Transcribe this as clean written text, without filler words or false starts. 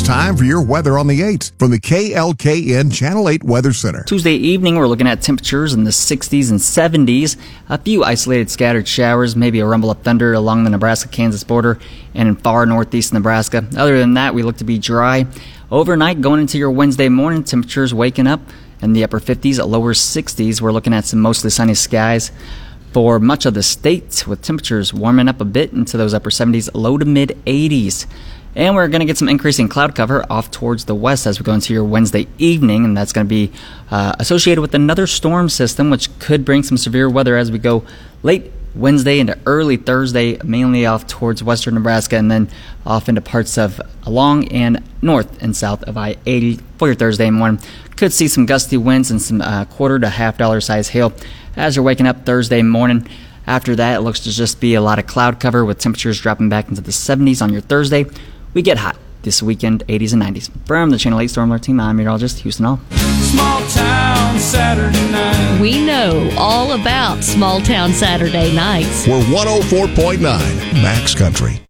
time for your weather on the 8th from the KLKN Channel 8 Weather Center. Tuesday evening, we're looking at temperatures in the 60s and 70s. A few isolated scattered showers, maybe a rumble of thunder along the Nebraska-Kansas border and in far northeast Nebraska. Other than that, we look to be dry. Overnight, going into your Wednesday morning, temperatures waking up in the upper 50s, lower 60s. We're looking at some mostly sunny skies for much of the state, with temperatures warming up a bit into those upper 70s, low to mid 80s. And we're going to get some increasing cloud cover off towards the west as we go into your Wednesday evening, and that's going to be associated with another storm system, which could bring some severe weather as we go late Wednesday into early Thursday, mainly off towards western Nebraska, and then off into parts of along and north and south of I-80 for your Thursday morning. Could see some gusty winds and some quarter to $half size hail as you're waking up Thursday morning. After that, it looks to just be a lot of cloud cover with temperatures dropping back into the 70s on your Thursday. We get hot this weekend, 80s and 90s. From the Channel 8 Storm Alert Team, I'm meteorologist Houston Hall. Small Town Saturday Night. We know all about Small Town Saturday Nights. We're 104.9 Max Country.